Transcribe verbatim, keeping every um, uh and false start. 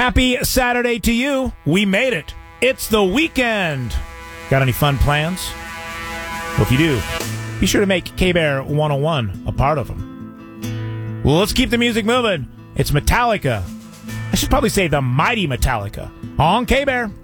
Happy Saturday to you. We made it. It's the weekend. Got any fun plans? Well, if you do, be sure to make K-Bear one oh one a part of them. Well, let's keep the music moving. It's Metallica. I should probably say the mighty Metallica on K-Bear.